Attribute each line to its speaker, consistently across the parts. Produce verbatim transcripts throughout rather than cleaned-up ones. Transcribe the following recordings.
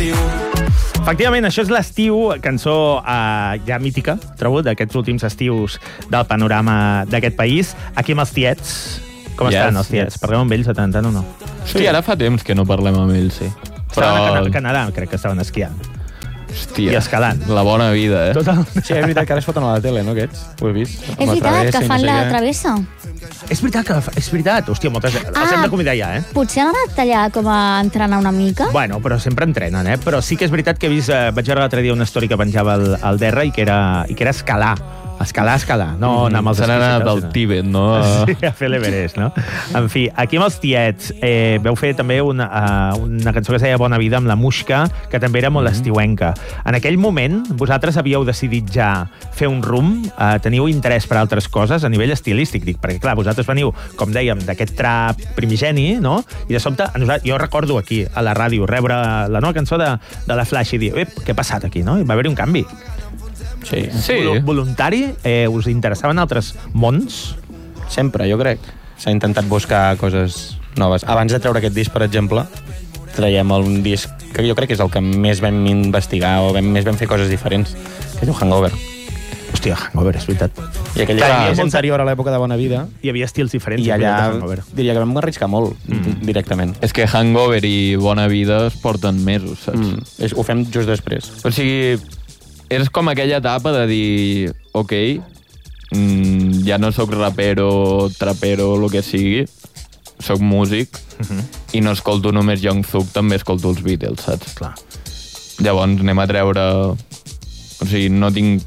Speaker 1: Efectivament, això és l'estiu, cançó eh, ja mítica, trobo, d'aquests últims estius del panorama d'aquest país. Aquí amb els tiets. Com yes, estan els tiets? Yes. Parlem amb ells a tant o no?
Speaker 2: Sí, ara fa temps que no parlem amb ells, sí.
Speaker 1: Però... Estaven a Canadà, crec que estaven esquiant.
Speaker 2: Hòstia,
Speaker 1: i escalant.
Speaker 2: La bona vida, eh?
Speaker 1: Total.
Speaker 3: Sí, és veritat que ara es foten a la tele, no, aquests? Ho he vist.
Speaker 4: És veritat, que fan la travessa.
Speaker 1: És veritat, que és veritat. Hòstia, moltes... Ah, els hem de convidar ja, eh?
Speaker 4: Potser han anat allà com a entrenar una mica.
Speaker 1: Bueno, però sempre entrenen, eh? Però sí que és veritat que he vist... Eh, vaig veure l'altre dia una story que penjava el, el Derra i que era, i que era escalar. Escalar, escalar. No mm, anar amb els
Speaker 2: esquís. S'han anat al Tíbet, no?
Speaker 1: Sí, a fer l'Everest, no? En fi, aquí amb els tiets eh, veu fer també una, uh, una cançó que es deia Bona Vida amb la Muixca, que també era molt mm. estiuenca. En aquell moment, vosaltres havíeu decidit ja fer un rumb, uh, teniu interès per altres coses a nivell estilístic, dic, perquè clar, vosaltres veniu, com dèiem, d'aquest trap primigeni, no? I de sobte, jo recordo aquí, a la ràdio, rebre la nova cançó de, de la Flash i dir, ep, què ha passat aquí, no? I va haver-hi un canvi.
Speaker 3: Sí.
Speaker 2: sí.
Speaker 1: Voluntari? Eh, us interessaven altres mons?
Speaker 3: Sempre, jo crec. S'ha intentat buscar coses noves. Abans de treure aquest disc, per exemple, traiem un disc que jo crec que és el que més vam investigar o vam, més vam fer coses diferents, que es diu Hangover.
Speaker 1: Hòstia, Hangover, és veritat.
Speaker 3: I aquella era molt anterior a l'època de Bona Vida.
Speaker 1: Hi havia estils diferents.
Speaker 3: I allà diria que vam arriscar molt, mm. directament.
Speaker 2: És que Hangover i Bona Vida es porten mesos, saps?
Speaker 3: Mm. És, ho fem just després.
Speaker 2: O sigui... És com aquella etapa de dir, ok, mmm, ja no sóc rapero, trapero, el que sigui, sóc músic, uh-huh. i no escolto només Young Thug, també escolto els Beatles, saps?
Speaker 1: Clar.
Speaker 2: Llavors anem a treure... O sigui, no tinc...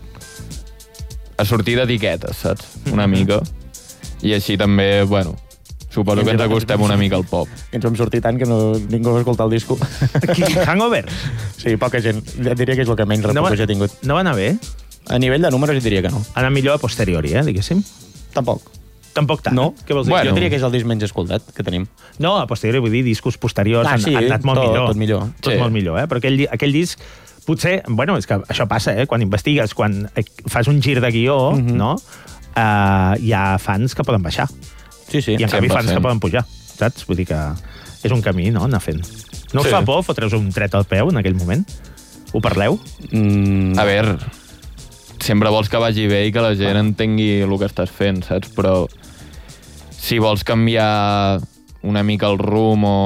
Speaker 2: a sortir d'etiquetes, saps? Una uh-huh. mica. I així també, bueno... Suposo que ens acostem una mica al pop.
Speaker 3: Ens vam sortir tant que no, ningú va escoltar el disco.
Speaker 1: Hangover?
Speaker 3: Sí, poca gent. Ja diria que és el que menys repercussió no ha tingut.
Speaker 1: No va anar bé?
Speaker 3: A nivell de números diria que no.
Speaker 1: Ha anat millor a posteriori, eh, diguéssim?
Speaker 3: Tampoc.
Speaker 1: Tampoc tant?
Speaker 3: No.
Speaker 1: Què vols dir?
Speaker 3: Bueno, jo diria que és el disc menys escoltat que tenim.
Speaker 1: No, a posteriori vull dir discos posteriors ah, sí, han, han anat molt
Speaker 3: tot,
Speaker 1: millor.
Speaker 3: Tot millor.
Speaker 1: Tot
Speaker 3: sí.
Speaker 1: molt millor, eh? Però aquell, aquell disc... Potser, bueno, és que això passa, eh? Quan investigues, quan fas un gir de guió, mm-hmm. no? Uh, hi ha fans que poden baixar.
Speaker 3: Sí, sí.
Speaker 1: I en canvi fans que poden pujar. Saps? Vull dir que és un camí, no?, anar fent. No us sí. fa por fotreus un tret al peu en aquell moment? Ho parleu?
Speaker 2: Mm, a veure, sempre vols que vagi bé i que la gent entengui el que estàs fent, saps? Però si vols canviar una mica el rumb o...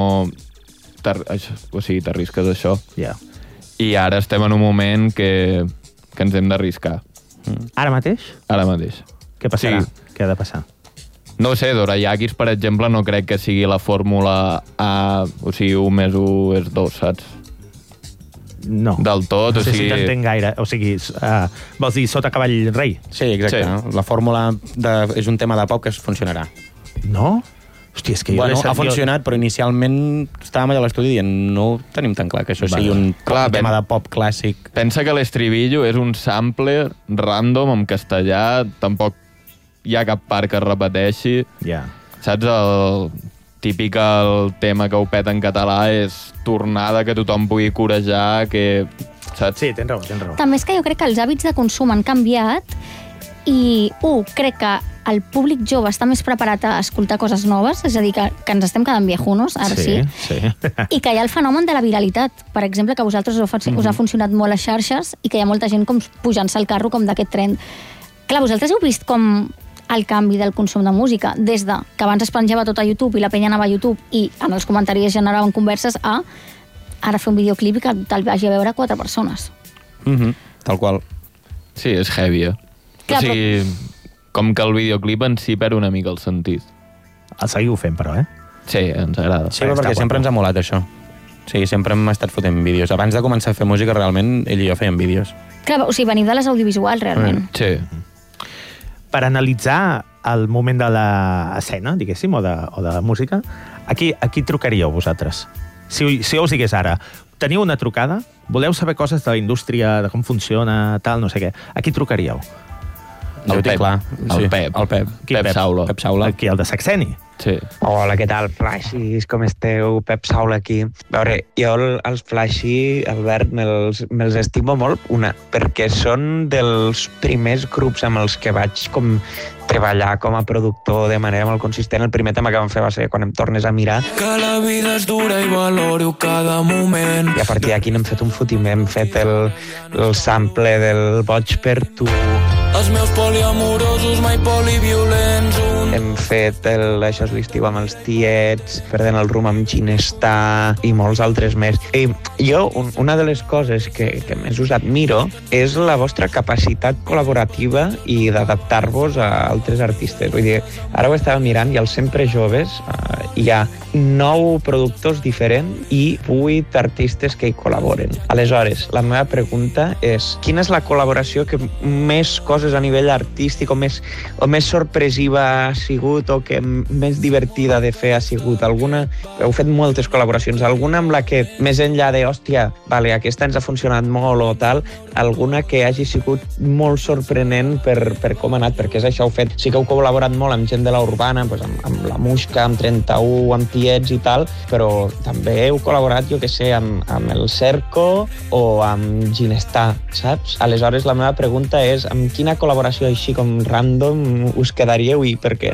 Speaker 2: O sigui, t'arrisques això.
Speaker 1: Yeah.
Speaker 2: I ara estem en un moment que, que ens hem d'arriscar.
Speaker 1: Mm. Ara mateix?
Speaker 2: Ara mateix.
Speaker 1: Què passarà?
Speaker 2: Sí.
Speaker 1: Què ha de passar?
Speaker 2: No ho sé, Dorayakis, per exemple, no crec que sigui la fórmula A, o sigui, un més un és dos, saps?
Speaker 1: No.
Speaker 2: Del tot,
Speaker 1: no
Speaker 2: o
Speaker 1: sé
Speaker 2: sigui...
Speaker 1: si t'entenc gaire. O sigui, uh, vols dir sota cavall rei?
Speaker 3: Sí, exacte. Sí. La fórmula de, és un tema de pop que es funcionarà.
Speaker 1: No? Hòstia, és que jo...
Speaker 3: Bueno, ha funcionat, però inicialment estàvem allà a l'estudi dient no ho tenim tan clar, que això vale. sigui un, clar, un tema de pop clàssic.
Speaker 2: Pensa que l'estribillo és un sampler random en castellà, tampoc hi ha cap part que es repeteixi.
Speaker 1: Yeah.
Speaker 2: Saps? El típic el tema que ho peta en català és tornada, que tothom pugui corejar, que... Saps?
Speaker 1: Sí, tens raó, tens raó.
Speaker 4: També és que jo crec que els hàbits de consum han canviat i, un, crec que el públic jove està més preparat a escoltar coses noves, és a dir, que, que ens estem quedant viejunos, ara sí,
Speaker 1: sí.
Speaker 4: I que hi ha el fenomen de la viralitat. Per exemple, que a vosaltres us, mm-hmm. us ha funcionat molt a xarxes i que hi ha molta gent com pujant-se al carro com d'aquest tren. Clar, vosaltres heu vist com el canvi del consum de música, des de que abans es penjava tot a YouTube i la penya anava a YouTube i en els comentaris generaven converses a ara fer un videoclip i que te'l vagi a veure quatre persones.
Speaker 3: Mm-hmm. Tal qual.
Speaker 2: Sí, és heavy, eh? Clar, o sigui, però... com que el videoclip en si perd una mica el sentit.
Speaker 1: El seguiu fent, però, eh?
Speaker 2: Sí, ens agrada.
Speaker 3: Sí, perquè sempre ens ha molat això. Sí, sempre hem estat fotent vídeos. Abans de començar a fer música, realment, ell i jo fèiem vídeos.
Speaker 4: Clar, o sigui, veniu de les audiovisuals, realment.
Speaker 2: Mm, sí.
Speaker 1: Per analitzar el moment de l'escena, diguéssim, o de, o de la música, aquí, aquí trucaríeu vosaltres? Si, si us digués ara, teniu una trucada, voleu saber coses de la indústria, de com funciona, tal, no sé què, aquí trucaríeu?
Speaker 3: Jo ho tinc clar.
Speaker 2: El
Speaker 3: Sí,
Speaker 2: Pep.
Speaker 3: El Pep.
Speaker 1: Qui,
Speaker 2: Pep Saula.
Speaker 3: Pep Saula.
Speaker 1: Aquí, el de Saxeni.
Speaker 2: Sí.
Speaker 5: Hola, què tal, Flashies? Com esteu? Pep Saula aquí. A veure, jo el- els Flashy, Albert, me'ls me estimo molt, una, perquè són dels primers grups amb els que vaig com treballar com a productor de manera molt consistent. El primer tema que vam fer va ser Quan em tornes a mirar.
Speaker 6: Que la vida és dura i valoro cada moment.
Speaker 5: I a partir d'aquí n'hem fet un fotimer, hem fet el, el sample del Boig per tu,
Speaker 6: Els meus poliamorosos mai poliviolents. Un...
Speaker 5: hem fet el Això és l'estiu amb els tiets, Perdent el rumb amb Ginestar i molts altres més. I jo, un, una de les coses que, que més us admiro és la vostra capacitat col·laborativa i d'adaptar-vos a altres artistes. Vull dir, ara ho estava mirant i als Sempre Joves eh, hi ha nou productors diferents i vuit artistes que hi col·laboren. Aleshores, la meva pregunta és quina és la col·laboració que més coses a nivell artístic o més, o més sorpresiva ha sigut o que més divertida de fer ha sigut? Alguna, heu fet moltes col·laboracions, alguna amb la que més enllà de, hòstia, vale, aquesta ens ha funcionat molt o tal, alguna que hagi sigut molt sorprenent per, per com ha anat, perquè és això, heu fet, sí que heu col·laborat molt amb gent de la urbana, doncs amb, amb la Muixca, amb trenta-u, amb Tiets i tal, però també heu col·laborat, jo que sé, amb, amb el Cerco o amb Ginestar, saps? Aleshores, la meva pregunta és amb quina col·laboració així com random us quedaríeu i per què?